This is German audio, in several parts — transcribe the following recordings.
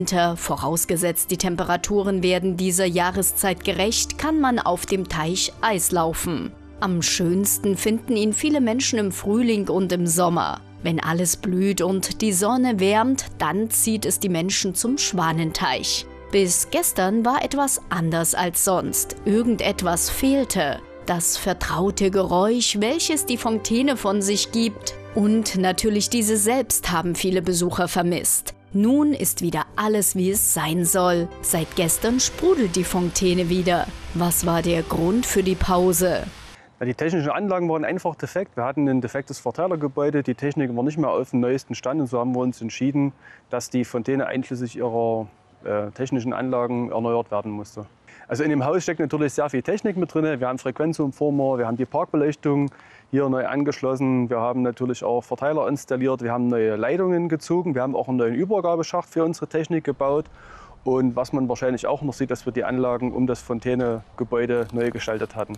Vorausgesetzt, die Temperaturen werden dieser Jahreszeit gerecht, kann man auf dem Teich Eislaufen. Am schönsten finden ihn viele Menschen im Frühling und im Sommer. Wenn alles blüht und die Sonne wärmt, dann zieht es die Menschen zum Schwanenteich. Bis gestern war etwas anders als sonst. Irgendetwas fehlte. Das vertraute Geräusch, welches die Fontäne von sich gibt. Und natürlich diese selbst haben viele Besucher vermisst. Nun ist wieder alles, wie es sein soll. Seit gestern sprudelt die Fontäne wieder. Was war der Grund für die Pause? Ja, die technischen Anlagen waren einfach defekt. Wir hatten ein defektes Verteilergebäude, die Technik war nicht mehr auf dem neuesten Stand. Und so haben wir uns entschieden, dass die Fontäne einschließlich ihrer technischen Anlagen erneuert werden musste. Also in dem Haus steckt natürlich sehr viel Technik mit drin. Wir haben Frequenzumformer, wir haben die Parkbeleuchtung hier neu angeschlossen. Wir haben natürlich auch Verteiler installiert, wir haben neue Leitungen gezogen, wir haben auch einen neuen Übergabeschacht für unsere Technik gebaut. Und was man wahrscheinlich auch noch sieht, dass wir die Anlagen um das Fontänegebäude neu gestaltet hatten.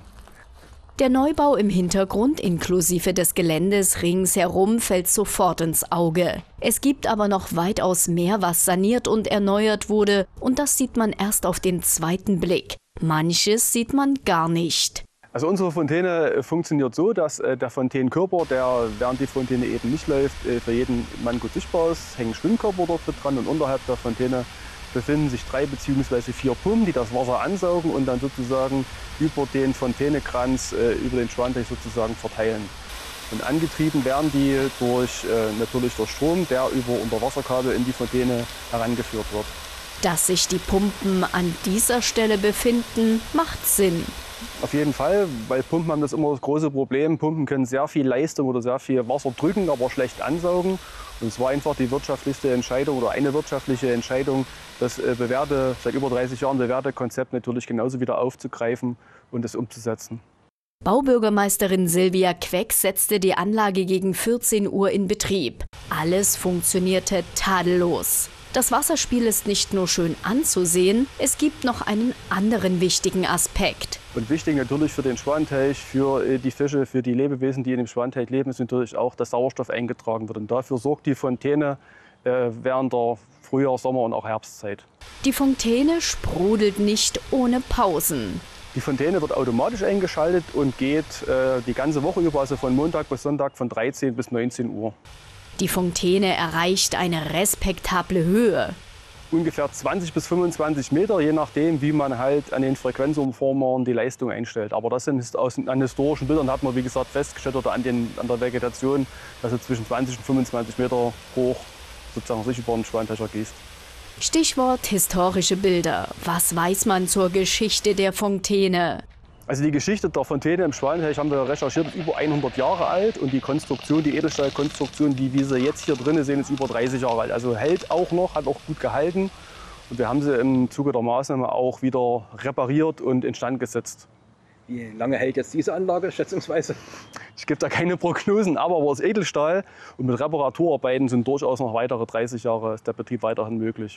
Der Neubau im Hintergrund inklusive des Geländes ringsherum fällt sofort ins Auge. Es gibt aber noch weitaus mehr, was saniert und erneuert wurde, und das sieht man erst auf den zweiten Blick. Manches sieht man gar nicht. Also unsere Fontäne funktioniert so, dass der Fontänenkörper, der während die Fontäne eben nicht läuft, für jeden Mann gut sichtbar ist, hängen Schwimmkörper dort mit dran und unterhalb der Fontäne befinden sich 3 bzw. 4 Pumpen, die das Wasser ansaugen und dann sozusagen über den Fontänekranz, über den Schwanteich sozusagen verteilen. Und angetrieben werden die natürlich durch Strom, der über Unterwasserkabel in die Fontäne herangeführt wird. Dass sich die Pumpen an dieser Stelle befinden, macht Sinn. Auf jeden Fall, weil Pumpen haben das immer das große Problem. Pumpen können sehr viel Leistung oder sehr viel Wasser drücken, aber schlecht ansaugen. Und es war einfach die wirtschaftlichste Entscheidung oder eine wirtschaftliche Entscheidung, das seit über 30 Jahren bewährte Konzept natürlich genauso wieder aufzugreifen und es umzusetzen. Baubürgermeisterin Silvia Queck setzte die Anlage gegen 14 Uhr in Betrieb. Alles funktionierte tadellos. Das Wasserspiel ist nicht nur schön anzusehen, es gibt noch einen anderen wichtigen Aspekt. Und wichtig natürlich für den Schwanteich, für die Fische, für die Lebewesen, die in dem Schwanteich leben, ist natürlich auch, dass Sauerstoff eingetragen wird. Und dafür sorgt die Fontäne während der Frühjahr-, Sommer- und auch Herbstzeit. Die Fontäne sprudelt nicht ohne Pausen. Die Fontäne wird automatisch eingeschaltet und geht die ganze Woche über, also von Montag bis Sonntag von 13 bis 19 Uhr. Die Fontäne erreicht eine respektable Höhe. Ungefähr 20 bis 25 Meter, je nachdem, wie man halt an den Frequenzumformern die Leistung einstellt. Aber das sind an historischen Bildern, hat man wie gesagt festgestellt, oder an der Vegetation, dass es zwischen 20 und 25 Meter hoch sozusagen sich über den Schwanteich ergießt. Stichwort historische Bilder. Was weiß man zur Geschichte der Fontäne? Also die Geschichte der Fontäne im Schwanteich haben wir recherchiert, ist über 100 Jahre alt und die Konstruktion, die Edelstahlkonstruktion, die wir jetzt hier drin sehen, ist über 30 Jahre alt. Also hält auch noch, hat auch gut gehalten und wir haben sie im Zuge der Maßnahme auch wieder repariert und instand gesetzt. Wie lange hält jetzt diese Anlage schätzungsweise? Ich gebe da keine Prognosen, aber es ist Edelstahl und mit Reparaturarbeiten sind durchaus noch weitere 30 Jahre ist der Betrieb weiterhin möglich.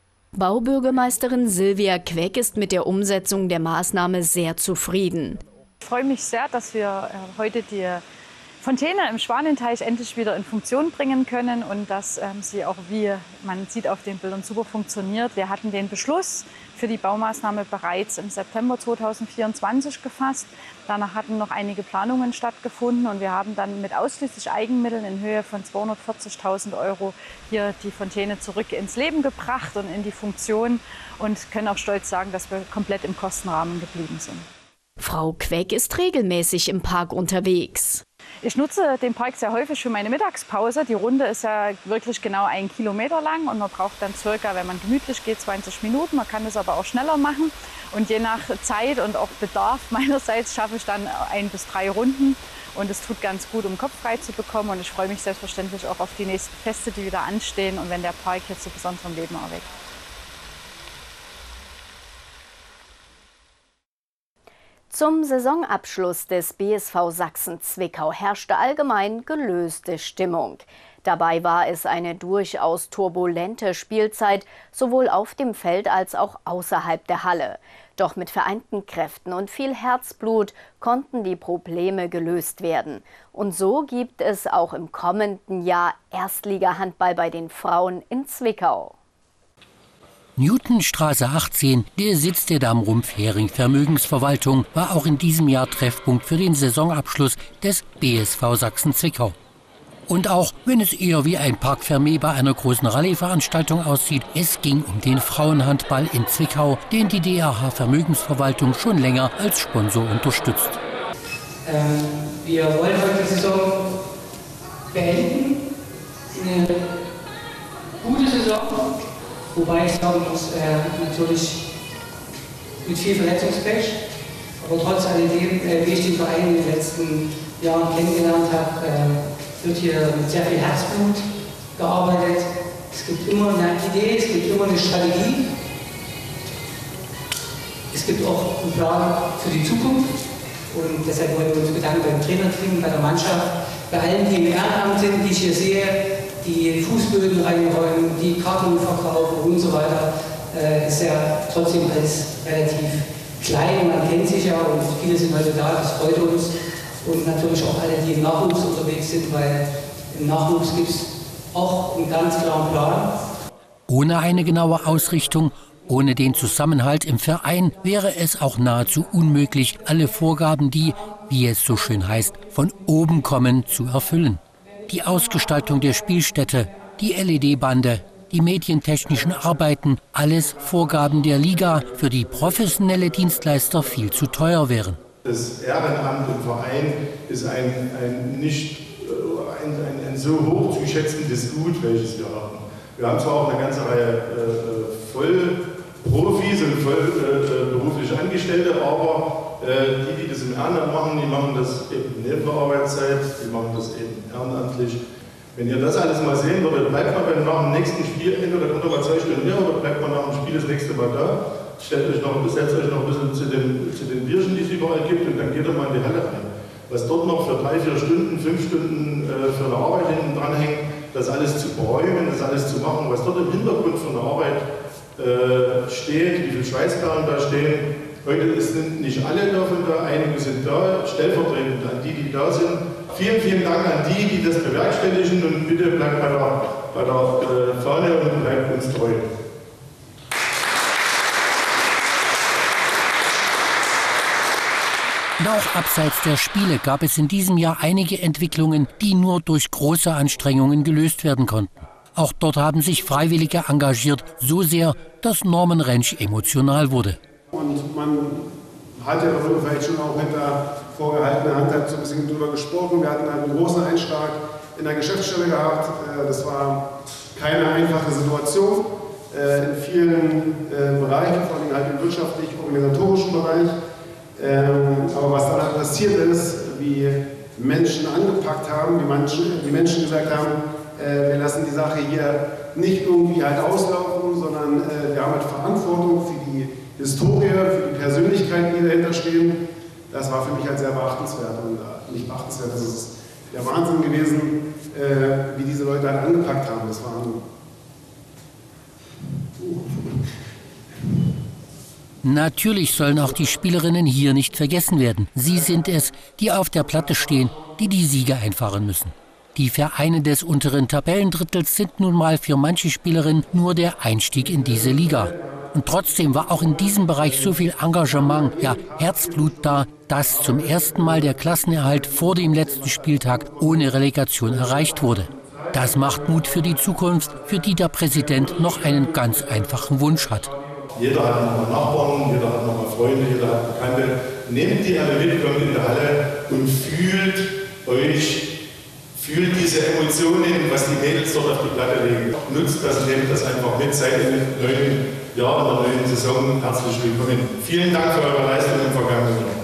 Baubürgermeisterin Silvia Queck ist mit der Umsetzung der Maßnahme sehr zufrieden. Ich freue mich sehr, dass wir heute die Fontäne im Schwanenteich endlich wieder in Funktion bringen können und dass sie auch, wie man sieht auf den Bildern, super funktioniert. Wir hatten den Beschluss für die Baumaßnahme bereits im September 2024 gefasst. Danach hatten noch einige Planungen stattgefunden und wir haben dann mit ausschließlich Eigenmitteln in Höhe von 240.000 € hier die Fontäne zurück ins Leben gebracht und in die Funktion und können auch stolz sagen, dass wir komplett im Kostenrahmen geblieben sind. Frau Queck ist regelmäßig im Park unterwegs. Ich nutze den Park sehr häufig für meine Mittagspause. Die Runde ist ja wirklich genau 1 Kilometer lang und man braucht dann circa, wenn man gemütlich geht, 20 Minuten. Man kann das aber auch schneller machen und je nach Zeit und auch Bedarf meinerseits schaffe ich dann 1 bis 3 Runden und es tut ganz gut, um Kopf frei zu bekommen und ich freue mich selbstverständlich auch auf die nächsten Feste, die wieder anstehen und wenn der Park jetzt zu besonderem Leben erweckt. Zum Saisonabschluss des BSV Sachsen-Zwickau herrschte allgemein gelöste Stimmung. Dabei war es eine durchaus turbulente Spielzeit, sowohl auf dem Feld als auch außerhalb der Halle. Doch mit vereinten Kräften und viel Herzblut konnten die Probleme gelöst werden. Und so gibt es auch im kommenden Jahr Erstliga-Handball bei den Frauen in Zwickau. Newtonstraße 18, der Sitz der Dammrumpf Hering Vermögensverwaltung, war auch in diesem Jahr Treffpunkt für den Saisonabschluss des BSV Sachsen-Zwickau. Und auch wenn es eher wie ein Parc Fermé bei einer großen Rallye-Veranstaltung aussieht, es ging um den Frauenhandball in Zwickau, den die DRH Vermögensverwaltung schon länger als Sponsor unterstützt. Wir wollen heute die Saison beenden. Eine gute Saison, wobei ich sagen muss, natürlich mit viel Verletzungspech. Aber trotz alledem, wie ich den Verein in den letzten Jahren kennengelernt habe, wird hier mit sehr viel Herzblut gearbeitet. Es gibt immer eine Idee, es gibt immer eine Strategie. Es gibt auch einen Plan für die Zukunft. Und deshalb wollen wir uns bedanken beim Trainerteam, bei der Mannschaft, bei allen, die im Ehrenamt sind, die ich hier sehe, die Fußböden reinräumen, die Karten verkaufen und so weiter. Ist ja trotzdem alles relativ klein, man kennt sich ja und viele sind heute da, das freut uns. Und natürlich auch alle, die im Nachwuchs unterwegs sind, weil im Nachwuchs gibt es auch einen ganz klaren Plan. Ohne eine genaue Ausrichtung, ohne den Zusammenhalt im Verein wäre es auch nahezu unmöglich, alle Vorgaben, die, wie es so schön heißt, von oben kommen, zu erfüllen. Die Ausgestaltung der Spielstätte, die LED-Bande, die medientechnischen Arbeiten, alles Vorgaben der Liga, für die professionelle Dienstleister viel zu teuer wären. Das Ehrenamt im Verein ist ein so hoch zu schätzendes Gut, welches wir haben. Wir haben zwar auch eine ganze Reihe Vollprofis und vollberufliche Angestellte, aber die das im Ehrenamt machen, die machen das eben neben der Arbeitszeit, die machen das eben ehrenamtlich. Wenn ihr das alles mal sehen würdet, bleibt man nach dem nächsten Spiel, entweder kommt aber 2 Stunden mehr oder bleibt man nach dem Spiel das nächste Mal da. Setzt euch noch ein bisschen zu den Bierchen, die es überall gibt, und dann geht ihr mal in die Halle rein. Was dort noch für 3, 4 Stunden, 5 Stunden für eine Arbeit hinten dran hängt, das alles zu beräumen, das alles zu machen, was dort im Hintergrund für eine Arbeit steht, wie viele Schweißperlen da stehen. Heute sind nicht alle davon da, einige sind da, stellvertretend an die da sind. Vielen, vielen Dank an die das bewerkstelligen, und bitte bleibt bei der Fahne und bleibt uns treu. Und auch abseits der Spiele gab es in diesem Jahr einige Entwicklungen, die nur durch große Anstrengungen gelöst werden konnten. Auch dort haben sich Freiwillige engagiert, so sehr, dass Norman Rentsch emotional wurde. Und man hat ja vielleicht schon auch mit der vorgehaltenen Hand so ein bisschen drüber gesprochen. Wir hatten einen großen Einschlag in der Geschäftsstelle gehabt. Das war keine einfache Situation in vielen Bereichen, vor allem halt im wirtschaftlich-organisatorischen Bereich. Aber was dann passiert ist, wie Menschen angepackt haben, wie Menschen gesagt haben, wir lassen die Sache hier nicht irgendwie halt auslaufen, sondern wir haben halt Verantwortung für die Historie, für die Persönlichkeiten, die dahinter stehen. Das war für mich halt sehr beachtenswert. Und nicht beachtenswert, das ist der Wahnsinn gewesen, wie diese Leute halt angepackt haben. Das waren Natürlich sollen auch die Spielerinnen hier nicht vergessen werden. Sie sind es, die auf der Platte stehen, die die Siege einfahren müssen. Die Vereine des unteren Tabellendrittels sind nun mal für manche Spielerinnen nur der Einstieg in diese Liga. Und trotzdem war auch in diesem Bereich so viel Engagement, ja Herzblut da, dass zum ersten Mal der Klassenerhalt vor dem letzten Spieltag ohne Relegation erreicht wurde. Das macht Mut für die Zukunft, für die der Präsident noch einen ganz einfachen Wunsch hat. Jeder hat noch mal Nachbarn, jeder hat noch mal Freunde, jeder hat Bekannte. Nehmt die alle mit, kommt in der Halle und fühlt diese Emotionen, was die Mädels dort auf die Platte legen. Nutzt das, nehmt das einfach mit, seid im neuen Jahr, in der neuen Saison herzlich willkommen. Vielen Dank für eure Leistung im vergangenen Jahr.